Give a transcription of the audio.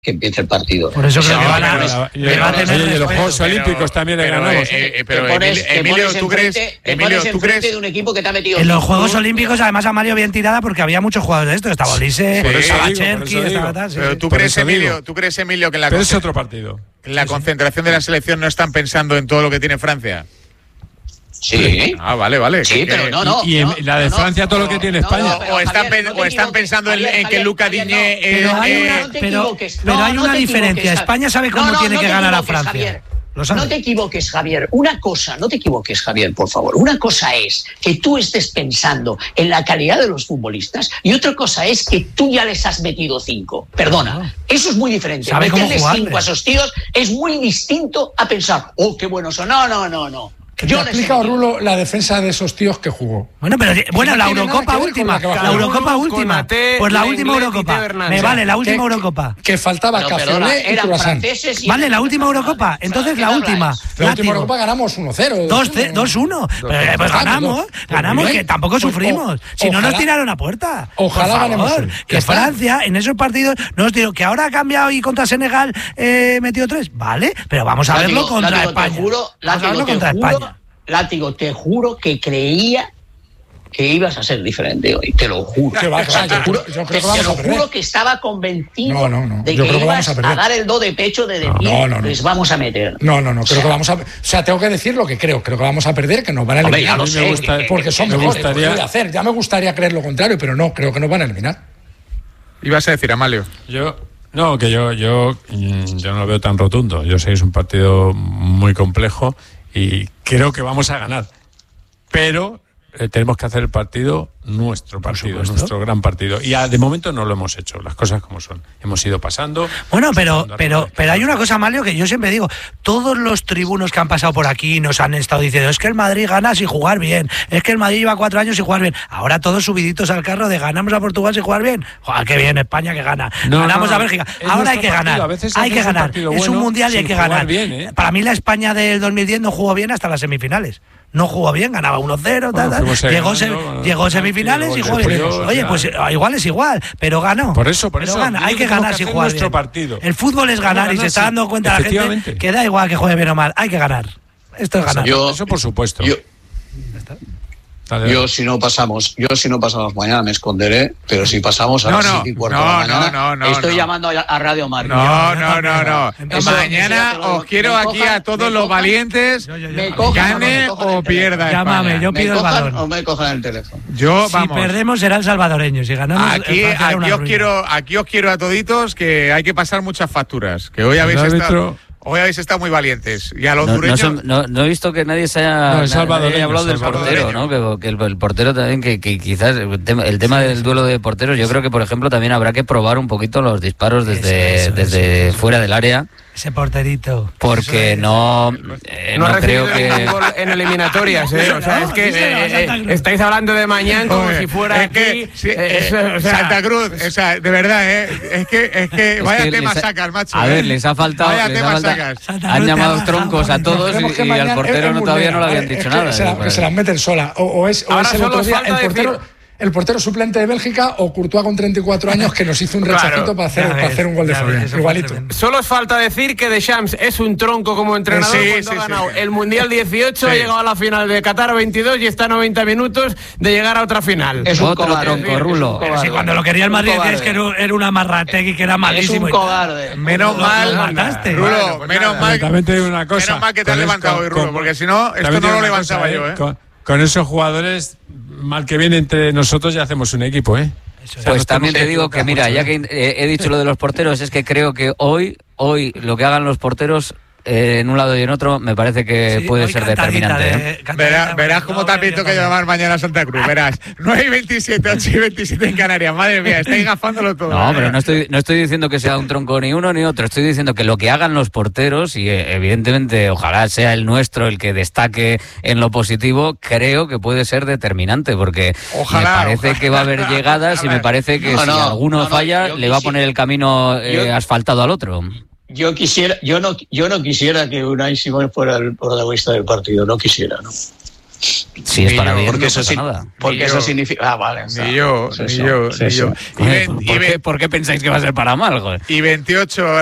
que empiece el partido. Por eso creo que van a tener los Juegos Olímpicos también le ganamos. Pero Emilio, ¿tú crees de un equipo que te ha metido en los Juegos Olímpicos? Además, Amario bien tirada porque había muchos jugadores de esto. Estaba Olise, estaba Cherki, estaba tal. Pero tú crees, Emilio, que en la pero es otro partido. En la concentración de la selección no están pensando en todo lo que tiene Francia. Sí. Vale. Sí, pero no. Y en la de Francia todo lo que tiene España. O están pensando en que Luca Digne. Pero hay una diferencia. España sabe cómo tiene que ganar a Francia. No te equivoques, Javier. No te equivoques, Javier, por favor. Una cosa es que tú estés pensando en la calidad de los futbolistas y otra cosa es que tú ya les has metido 5. Perdona, eso es muy diferente. Meterles 5 a esos tíos es muy distinto a pensar, qué buenos son. No. Yo te explica, Rulo, la defensa de esos tíos que jugó. Bueno, la Eurocopa última. Pues la última Eurocopa. Me vale, la última Eurocopa. Que faltaba Cafiolet y Croissant. Vale, la última Eurocopa. Entonces la última. La última Eurocopa ganamos 1-0. 2-1. Pues ganamos que tampoco sufrimos. Si no nos tiraron a puerta. Ojalá ganemos. Que Francia en esos partidos nos tiró, que ahora ha cambiado y contra Senegal metió 3. Vale, pero vamos a verlo contra España. Vamos a verlo contra España. Látigo, te juro que creía que ibas a ser diferente hoy, te lo juro. Te lo juro que estaba convencido de que ibas a dar el do de pecho de decir, les vamos a meter. No, creo que vamos a... O sea, tengo que decir lo que creo que vamos a perder, que nos van a eliminar. Porque son mejores, lo voy a hacer. Ya me gustaría creer lo contrario, pero no, creo que nos van a eliminar. Ibas a decir, Amalio. Yo no lo veo tan rotundo. Yo sé que es un partido muy complejo y creo que vamos a ganar, pero tenemos que hacer el partido, nuestro gran partido, y de momento no lo hemos hecho, las cosas como son, hemos ido pasando. Bueno, pero hay una cosa, Amalio, que yo siempre digo, todos los tribunos que han pasado por aquí nos han estado diciendo, es que el Madrid gana sin jugar bien, es que el Madrid lleva 4 años sin jugar bien, ahora todos subiditos al carro de ganamos a Portugal sin jugar bien, joder, qué bien, España que gana, ganamos a Bélgica, ahora hay que ganar, es un mundial y hay que ganar. Bien, Para mí la España del 2010 no jugó bien hasta las semifinales. No jugó bien, ganaba 1-0, llegó semifinales y jugó bien. Oye, pues igual es igual, pero ganó. Por eso. Gana. Hay que ganar sin jugar bien. Partido. El fútbol es ganar y se está dando cuenta la gente que da igual que juegue bien o mal, hay que ganar. Esto es ganar. Eso por supuesto. Yo si no pasamos mañana me esconderé, pero si pasamos a las 7:15 de la mañana, estoy llamando a Radio Marca. No. Mañana os quiero aquí a todos los valientes, gane o pierda. Llámame, yo pido el balón. O me cojan el teléfono. Si perdemos será el salvadoreño, si ganamos aquí os quiero a toditos, que hay que pasar muchas facturas, que hoy habéis estado muy valientes. Y a los dureños... No he visto que nadie se haya hablado del portero, ¿no? Que el portero también, que quizás el tema del duelo de porteros, yo creo que, por ejemplo, también habrá que probar un poquito los disparos desde fuera del área. Ese porterito. Porque no creo que... en eliminatorias, O sea, es que estáis hablando de mañana como si fuera aquí... Santa Cruz, o sea, de verdad, es que vaya tema sacas, macho. A ver, les ha faltado... Han llamado troncos a todos y al portero todavía no le habían dicho nada. Que se las meten sola. O es el otro día el portero suplente de Bélgica o Courtois con 34 años que nos hizo un rechacito para hacer un gol de Fabián. Igualito. Solo os falta decir que Deschamps es un tronco como entrenador cuando ha ganado el Mundial 18, ha llegado a la final de Qatar 22 y está a 90 minutos de llegar a otra final. Es otro tronco, Rulo. Pero si cuando lo quería el Madrid es que era una Marrategui que era malísimo. Es un cobarde. Menos mal, Rulo, menos mal. También te digo una cosa. Menos mal que te has levantado hoy, Rulo, porque si no, esto no lo levantaba yo, Con esos jugadores, mal que viene entre nosotros, ya hacemos un equipo, Pues también te digo que, mira, ya que he dicho lo de los porteros, es que creo que hoy lo que hagan los porteros en un lado y en otro me parece que puede ser determinante. Verás cómo también toca llamar mañana a Santa Cruz, verás. 9:27, 8:27 en Canarias, madre mía, estáis gafándolo todo. No, pero no estoy diciendo que sea un tronco ni uno ni otro, estoy diciendo que lo que hagan los porteros, y evidentemente ojalá sea el nuestro el que destaque en lo positivo, creo que puede ser determinante, porque me parece que va a haber llegadas y me parece que si alguno falla le va a poner el camino asfaltado al otro. Yo no quisiera que Unai Simón fuera el protagonista del partido, no quisiera, ¿no? Si es para bien, porque no pasa nada. Porque eso significa... vale. Ni yo. ¿Por qué pensáis que va a ser para mal, joder? Y 28